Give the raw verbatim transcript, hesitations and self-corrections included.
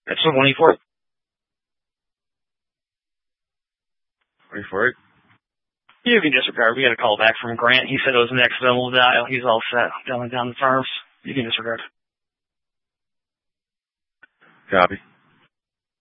That's the one for it. Wait for it. You can disregard. We got a call back from Grant. He said it was an accidental dial. He's all set. Dialing down the firms. You can disregard. Copy.